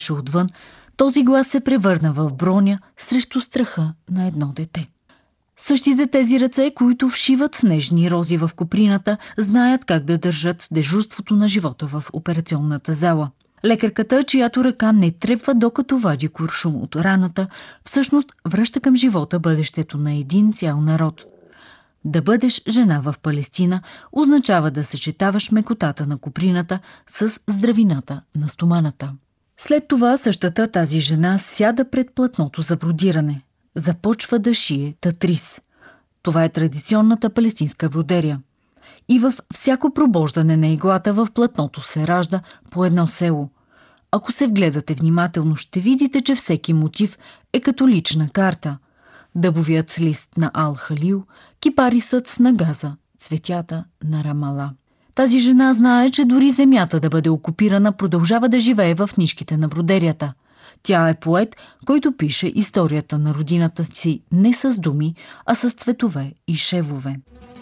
отвън, този глас се превърна в броня срещу страха на едно дете. Същите тези ръце, които вшиват нежни рози в коприната, знаят как да държат дежурството на живота в операционната зала. Лекарката, чиято ръка не трепва докато вади куршум от раната, всъщност връща към живота бъдещето на един цял народ. Да бъдеш жена в Палестина означава да съчетаваш мекотата на коприната с здравината на стоманата. След това същата тази жена сяда пред платното за бродиране. Започва да шие татрис. Това е традиционната палестинска бродерия. И във всяко пробождане на иглата в платното се ражда по едно село. Ако се вгледате внимателно, ще видите, че всеки мотив е като лична карта. Дъбовият лист на Ал-Халил, кипарисът на Газа, цветята на Рамала. Тази жена знае, че дори земята да бъде окупирана, продължава да живее в нишките на бродерията. Тя е поет, който пише историята на родината си не с думи, а с цветове и шевове.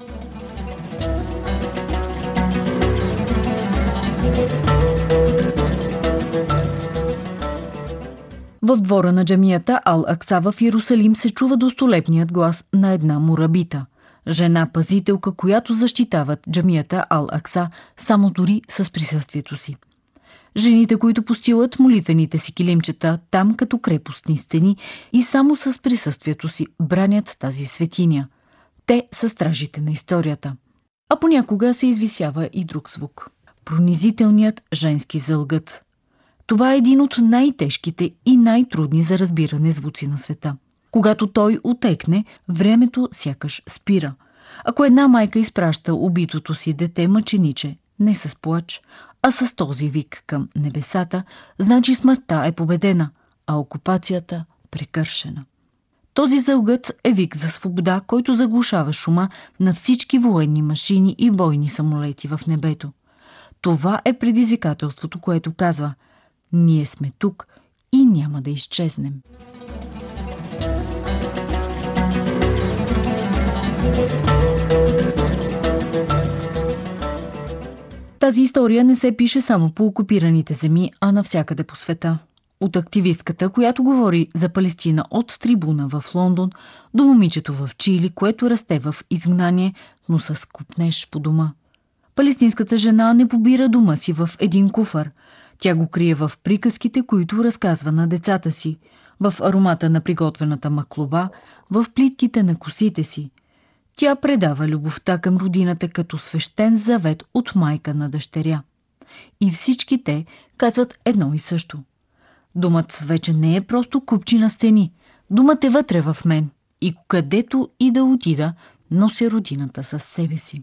В двора на джамията Ал-Акса в Йерусалим се чува достолепният глас на една мурабита. Жена-пазителка, която защитават джамията Ал-Акса само дори с присъствието си. Жените, които постилат молитвените си килимчета там като крепостни стени и само с присъствието си бранят тази светиня. Те са стражите на историята. А понякога се извисява и друг звук. Пронизителният женски зългът. Това е един от най-тежките и най-трудни за разбиране звуци на света. Когато той отекне, времето сякаш спира. Ако една майка изпраща убитото си дете мъчениче, не с плач, а с този вик към небесата, значи смъртта е победена, а окупацията прекършена. Този зългът е вик за свобода, който заглушава шума на всички военни машини и бойни самолети в небето. Това е предизвикателството, което казва: ние сме тук и няма да изчезнем. Тази история не се пише само по окупираните земи, а навсякъде по света. От активистката, която говори за Палестина от трибуна в Лондон, до момичето в Чили, което расте в изгнание, но с купнеж по дома. Палестинската жена не побира дома си в един куфар. Тя го крие в приказките, които разказва на децата си, в аромата на приготвената маклоба, в плитките на косите си. Тя предава любовта към родината като свещен завет от майка на дъщеря. И всички те казват едно и също. Домът вече не е просто купчи на стени. Домът е вътре в мен. И където и да отида, нося родината със себе си.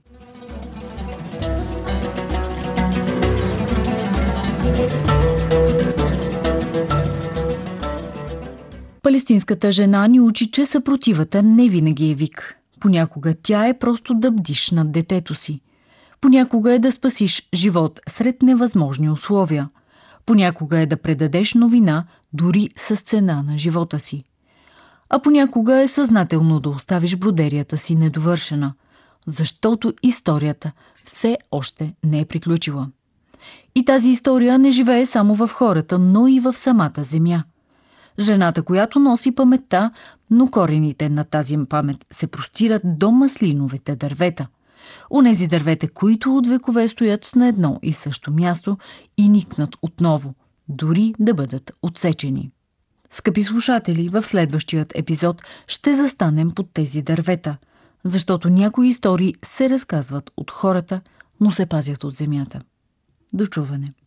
Палестинската жена ни учи, че съпротивата не винаги е вик. Понякога тя е просто да бдиш над детето си. Понякога е да спасиш живот сред невъзможни условия. Понякога е да предадеш новина дори с цена на живота си. А понякога е съзнателно да оставиш бродерията си недовършена, защото историята все още не е приключила. И тази история не живее само в хората, но и в самата земя. Жената, която носи паметта, но корените на тази памет се простират до маслиновите дървета. Онези дървета, които от векове стоят на едно и също място и никнат отново, дори да бъдат отсечени. Скъпи слушатели, в следващият епизод ще застанем под тези дървета, защото някои истории се разказват от хората, но се пазят от земята. До чуване!